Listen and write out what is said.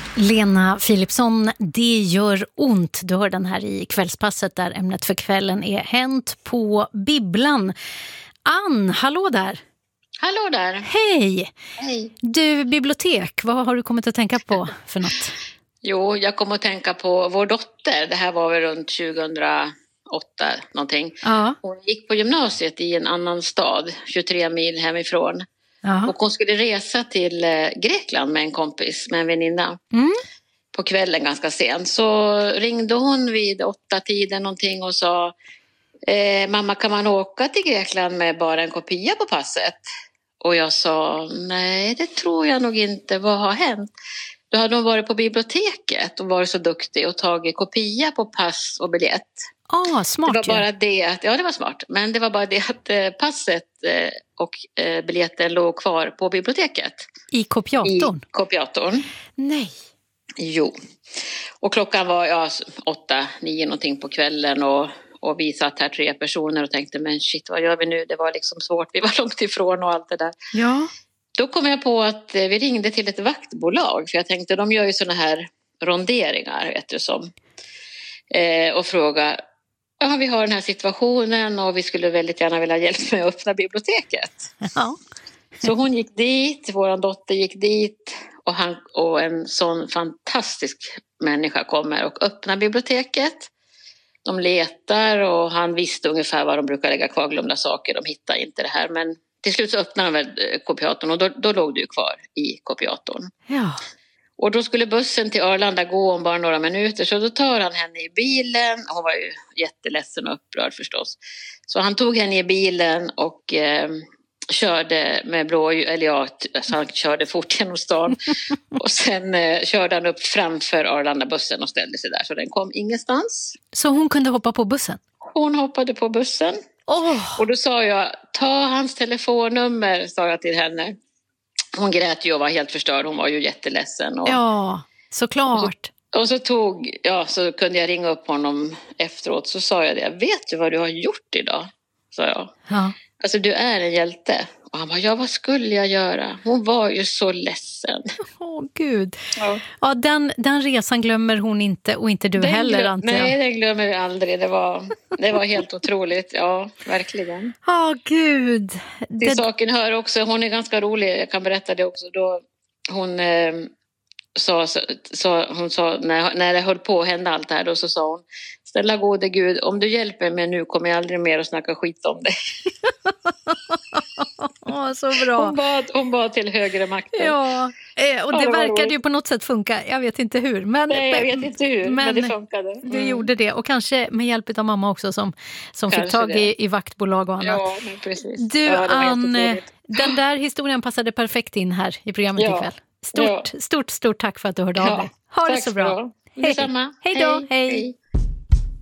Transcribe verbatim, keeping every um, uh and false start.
Lena Philipsson, det gör ont. Du hör den här i kvällspasset där ämnet för kvällen är Hänt på bibblan. Ann, hallå där. Hallå där. Hej. Hej. Du, bibliotek, vad har du kommit att tänka på för något? Jo, jag kom att tänka på vår dotter. Det här var väl runt tjugohundraåtta någonting. Ja. Hon gick på gymnasiet i en annan stad, tjugotre mil hemifrån. Ja. Och hon skulle resa till Grekland med en kompis, med en väninna. Mm. På kvällen ganska sent. Så ringde hon vid åtta tiden någonting och sa eh, mamma, kan man åka till Grekland med bara en kopia på passet? Och jag sa nej, det tror jag nog inte. Vad har hänt? Då hade hon varit på biblioteket och varit så duktig och tagit kopia på pass och biljett. Ah, smart. Det var bara det att, ja det var smart, men det var bara det att eh, passet eh, och eh, biljetten låg kvar på biblioteket. I kopiatorn? I kopiatorn. Nej. Jo. Och klockan var ja, åtta, nio någonting på kvällen och, och vi satt här tre personer och tänkte men shit, vad gör vi nu? Det var liksom svårt, vi var långt ifrån och allt det där. Ja. Då kom jag på att eh, vi ringde till ett vaktbolag, för jag tänkte de gör ju såna här ronderingar, vet du som. Eh, och fråga, ja vi har den här situationen och vi skulle väldigt gärna vilja hjälpa med att öppna biblioteket. Ja. Så hon gick dit, våran dotter gick dit och, han, och en sån fantastisk människa kommer och öppnar biblioteket. De letar och han visste ungefär var de brukar lägga kvar glömda saker. De hittar inte det här, men till slut så öppnade de väl kopiatorn och då, då låg det ju kvar i kopiatorn. Ja. Och då skulle bussen till Arlanda gå om bara några minuter, så då tar han henne i bilen. Hon var ju jätteledsen och upprörd förstås. Så han tog henne i bilen och eh, körde med blå, eller ja, alltså han körde fort genom stan. Och sen eh, körde han upp framför Arlanda-bussen och ställde sig där, så den kom ingenstans. Så hon kunde hoppa på bussen? Hon hoppade på bussen. Oh. Och då sa jag, ta hans telefonnummer, sa jag till henne. Hon grät ju och var helt förstörd, hon var ju jätteledsen. Och, ja, såklart. Och så, och så tog, ja så kunde jag ringa upp honom efteråt, så sa jag det. Vet du vad du har gjort idag? Sa jag. Ja. Alltså du är en hjälte. Och han bara, ja vad skulle jag göra? Hon var ju så ledsen. Åh oh, gud. Ja, ja den, den resan glömmer hon inte och inte du den heller glöm, antar jag. Nej, det glömmer vi aldrig. Det var, det var helt otroligt, ja verkligen. Ja oh, gud. Till det... saken hör också, hon är ganska rolig, jag kan berätta det också. Då hon eh, sa, sa, hon sa när, när det höll på att hända allt det här, då så sa hon, snälla gode Gud, om du hjälper mig nu kommer jag aldrig mer att snacka skit om dig. Åh, så bra. Hon bad, hon bad till högre makter. Ja, eh, och det, ja, det verkade ju på något sätt funka. Jag vet inte hur. Men, Nej, jag vet inte hur, men, men det funkade. Mm. Du gjorde det. Och kanske med hjälp av mamma också som, som fick tag i, i vaktbolag och annat. Ja, men precis. Du, ja, Ann, den där historien passade perfekt in här i programmet ja. ikväll. Stort, ja. stort, stort tack för att du hörde ja. av dig. Ha det så bra. Detsamma. Hej då. Hej. Hej.